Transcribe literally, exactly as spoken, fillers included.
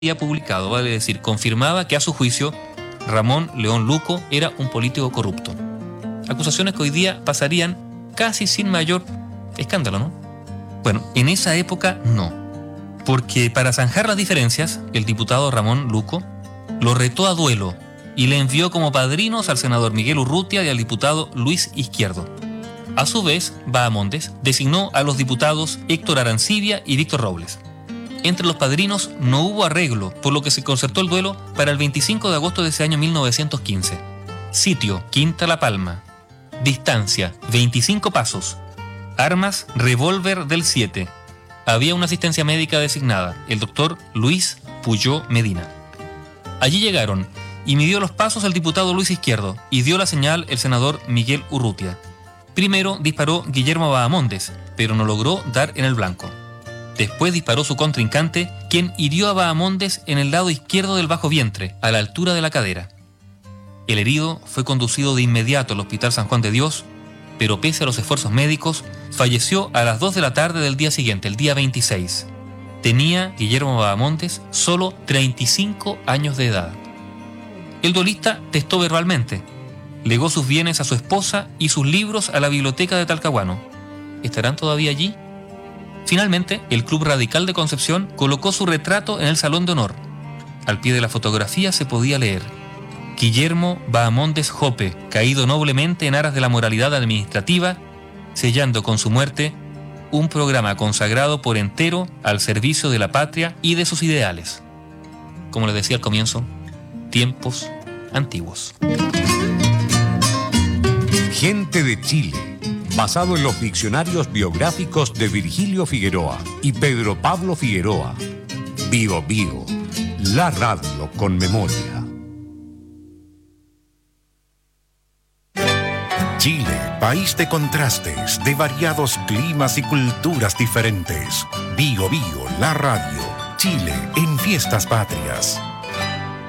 había publicado, vale decir, confirmaba que a su juicio Ramón León Luco era un político corrupto. Acusaciones que hoy día pasarían casi sin mayor escándalo, ¿no? Bueno, en esa época no, porque para zanjar las diferencias, el diputado Ramón Luco lo retó a duelo y le envió como padrinos al senador Miguel Urrutia y al diputado Luis Izquierdo. A su vez, Bahamondes designó a los diputados Héctor Arancibia y Víctor Robles. Entre los padrinos no hubo arreglo, por lo que se concertó el duelo para el veinticinco de agosto de ese año mil novecientos quince. Sitio, Quinta La Palma. Distancia, veinticinco pasos. Armas, revólver del siete. Había una asistencia médica designada, el doctor Luis Puyó Medina. Allí llegaron y midió los pasos el diputado Luis Izquierdo y dio la señal el senador Miguel Urrutia. Primero disparó Guillermo Bahamondes, pero no logró dar en el blanco. Después disparó su contrincante, quien hirió a Bahamondes en el lado izquierdo del bajo vientre, a la altura de la cadera. El herido fue conducido de inmediato al Hospital San Juan de Dios, pero pese a los esfuerzos médicos, falleció a las dos de la tarde del día siguiente, el día veintiséis. Tenía Guillermo Bahamondes solo treinta y cinco años de edad. El duelista testó verbalmente. Legó sus bienes a su esposa y sus libros a la biblioteca de Talcahuano. ¿Estarán todavía allí? Finalmente, el Club Radical de Concepción colocó su retrato en el Salón de Honor. Al pie de la fotografía se podía leer: Guillermo Bahamondes Jope, caído noblemente en aras de la moralidad administrativa, sellando con su muerte un programa consagrado por entero al servicio de la patria y de sus ideales. Como les decía al comienzo, tiempos antiguos. Gente de Chile, basado en los diccionarios biográficos de Virgilio Figueroa y Pedro Pablo Figueroa. Bio Bio, la radio con memoria. Chile, país de contrastes, de variados climas y culturas diferentes. Bio Bio, la radio. Chile en Fiestas Patrias.